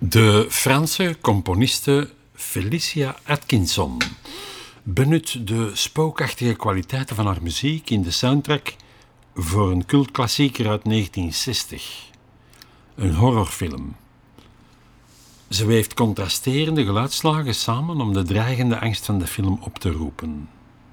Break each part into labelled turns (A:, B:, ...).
A: De Franse componiste Felicia Atkinson benut de spookachtige kwaliteiten van haar muziek in de soundtrack voor een cultklassieker uit 1960. Een horrorfilm. Ze weeft contrasterende geluidslagen samen om de dreigende angst van de film op te roepen.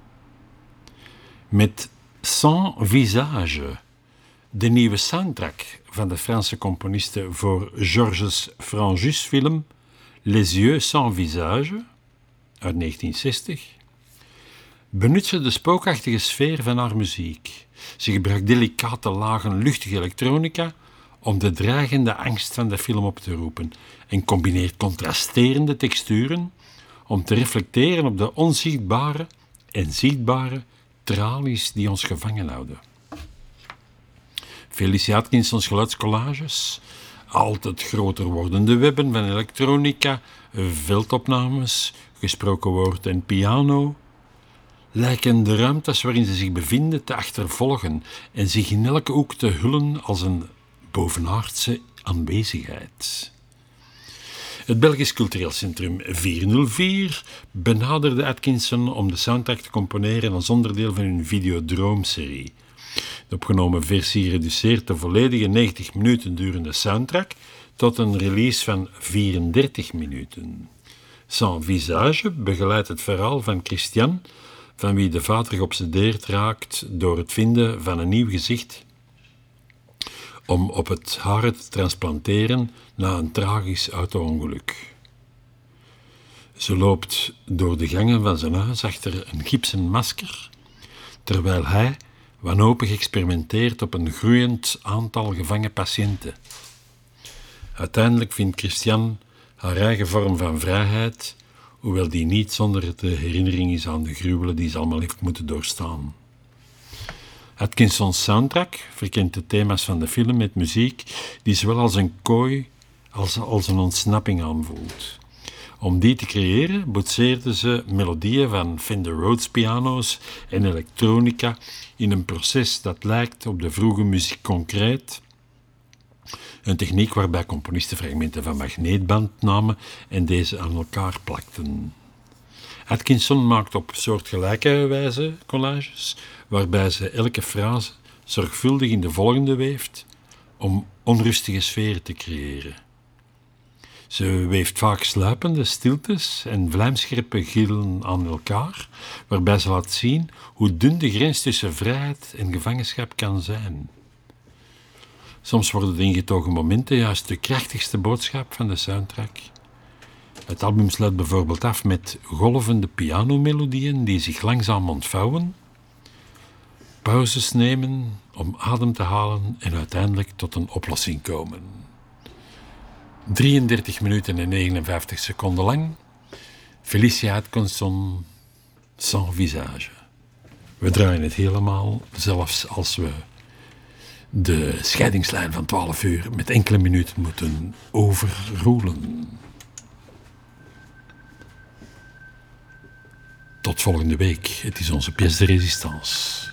A: Met Sans Visage, de nieuwe soundtrack van de Franse componiste voor Georges Franjus film Les Yeux Sans Visage uit 1960, benut ze de spookachtige sfeer van haar muziek. Ze gebruikt delicate lagen luchtige elektronica om de dreigende angst van de film op te roepen en combineert contrasterende texturen om te reflecteren op de onzichtbare en zichtbare tralies die ons gevangen houden. Felicia Atkinson's geluidscollages, altijd groter wordende webben van elektronica, veldopnames, gesproken woord en piano, lijken de ruimtes waarin ze zich bevinden te achtervolgen en zich in elke hoek te hullen als een bovenaardse aanwezigheid. Het Belgisch Cultureel Centrum 404 benaderde Atkinson om de soundtrack te componeren als onderdeel van hun Videodroom-serie. De opgenomen versie reduceert de volledige 90 minuten durende soundtrack tot een release van 34 minuten. Sans Visage begeleidt het verhaal van Christian, van wie de vader geobsedeerd raakt door het vinden van een nieuw gezicht om op het haren te transplanteren na een tragisch auto-ongeluk. Ze loopt door de gangen van zijn huis achter een gipsen masker, terwijl hij wanhopig experimenteert op een groeiend aantal gevangen patiënten. Uiteindelijk vindt Christian haar eigen vorm van vrijheid, hoewel die niet zonder de herinnering is aan de gruwelen die ze allemaal heeft moeten doorstaan. Atkinson's soundtrack verkent de thema's van de film met muziek die zowel als een kooi als een ontsnapping aanvoelt. Om die te creëren boetseerde ze melodieën van Fender Rhodes piano's en elektronica in een proces dat lijkt op de vroege muziek concreet, een techniek waarbij componisten fragmenten van magneetband namen en deze aan elkaar plakten. Atkinson maakt op soortgelijke wijze collages, waarbij ze elke frase zorgvuldig in de volgende weeft om onrustige sferen te creëren. Ze weeft vaak sluipende stiltes en vlijmscherpe gillen aan elkaar, waarbij ze laat zien hoe dun de grens tussen vrijheid en gevangenschap kan zijn. Soms worden de ingetogen momenten juist de krachtigste boodschap van de soundtrack. Het album sluit bijvoorbeeld af met golvende pianomelodieën die zich langzaam ontvouwen, pauzes nemen om adem te halen en uiteindelijk tot een oplossing komen. 33 minuten en 59 seconden lang, Felicia Atkinson, Sans Visage. We draaien het helemaal, zelfs als we de scheidingslijn van 12 uur met enkele minuten moeten overroelen. Tot volgende week. Het is onze pièce de résistance.